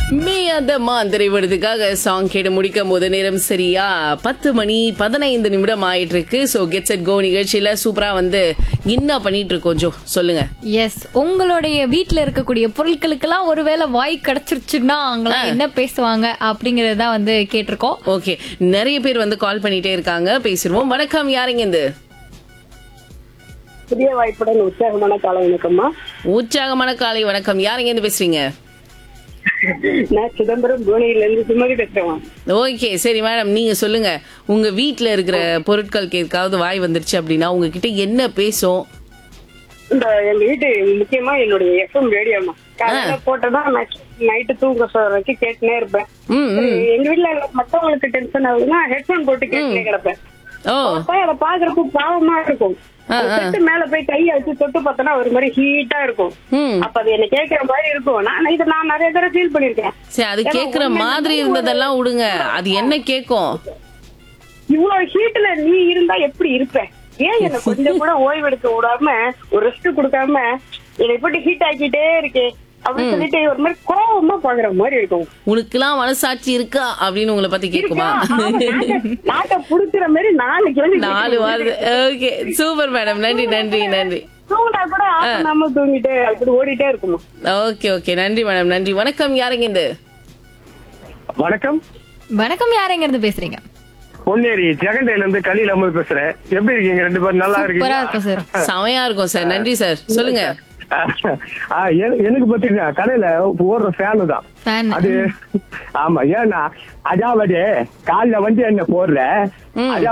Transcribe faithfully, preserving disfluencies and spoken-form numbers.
மே அந்த மாந்திரை விடுதுக்காக சாங் கேட்டு முடிக்கும் போது நேரம் சரியா பத்து மணி பதினைந்து நிமிடம் ஆயிட்டு இருக்கு. சோ கெட் செட் கோ நிகழ்ச்சியில சூப்பரா வந்து என்ன பண்ணிட்டு இருக்கோம் ஜோ, சொல்லுங்க. எஸ், உங்களுடைய வீட்ல இருக்கக்கூடிய பொருட்களுக்கெல்லாம் ஒருவேளை வாய் கிடைச்சிருச்சுன்னா அவங்களாம் என்ன பேசுவாங்க அப்படிங்கறத வந்து கேட்டிருக்கோம். ஓகே, நிறைய பேர் வந்து கால் பண்ணிட்டே இருக்காங்க, பேசிடுவோம். வணக்கம், யாருங்க இந்த புதிய வாய்ப்புடன் உற்சாகமான காலை வணக்கம்மா. உற்சாகமான காலை வணக்கம். யாருங்க இருந்து பேசுறீங்க? நான் சிதம்பரம் புவனையில இருந்து சுமதி பேசுறேன். ஓகே, சரி மேடம், நீங்க சொல்லுங்க. உங்க வீட்ல இருக்கிற பொருட்களுக்கு எதுக்காவது வாய் வந்துருச்சு அப்படின்னா உங்ககிட்ட என்ன பேசும்? இந்த எங்க வீட்டு முக்கியமா என்னுடைய எஃப்எம் ரேடியோமா காலையில போட்டதான் நைட்டு தூங்க வரைக்கும் கேட்டுனே இருப்பேன். ம், ம். எங்க வீட்டுல மத்தவங்களுக்கு டென்ஷன் ஆகுதுன்னா ஹெட்போன் போட்டு கேட்டுனே கிடப்பேன். ஓ, அதை பாக்குறப்ப பாவமா இருக்கும். செட்டு மேல போய் கையை வச்சு தொட்டு பார்த்தோன்னா ஒரு மாதிரி ஹீட்டா இருக்கும். ம். அப்ப அது என்ன கேட்கற மாதிரி இருக்கும். நான் இதை நான் நிறைய தடவை ஃபீல் பண்ணிருக்கேன். சரி, அது கேக்குற மாதிரி இருந்ததெல்லாம் விடுங்க, அது என்ன கேக்கும்? இவ்வளவு ஹீட்ல நீ இருந்தா எப்படி இருப்ப? ஏன் என்ன கொஞ்சம் கூட ஓய்வு எடுக்க விடாம ஒரு ரெஸ்ட் கொடுக்காம என்னை போட்டு ஹீட் ஆக்கிட்டே இருக்கே அப்படின்னு சொல்லிட்டு ஒரு மாதிரி கோபமா பாக்குற மாதிரி இருக்கும். உனக்குலாம் மனசாட்சி இருக்கா அப்படின்னு உங்களை பத்தி கேக்குமா? நாட்டை புடிக்கிற மாதிரி நாலு கேள்வி நாலு வாரது. ஓகே, சூப்பர் மேடம், நன்றி நன்றி நன்றி. தூங்கினா கூட ஆஃப் நம்ம தூங்கிட்டு அப்படி ஓடிட்டே இருக்குமா. ஓகே ஓகே, நன்றி மேடம், நன்றி. வணக்கம், யாருங்க இந்த வணக்கம். வணக்கம், யாருங்க இருந்து பேசுறீங்க? பொன்னேரி ஜெகண்டையில இருந்து கலியில அமர் பேசுறேன். எப்படி இருக்கீங்க? ரெண்டு பேரும் நல்லா சூப்பரா இருக்கீங்க? இருக்கும் சார். செமையா இருக்கும் சார், நன்றி சார், சொல்லுங்க. ஆ, என- எனக்கு பாத்தீங்கன்னா கடையில ஓடுற ஃபேனு தான் Fan. அது. ஆமா, ஏன்னா அதாவது காலைல வந்து என்ன போடுற, ம். அதாவது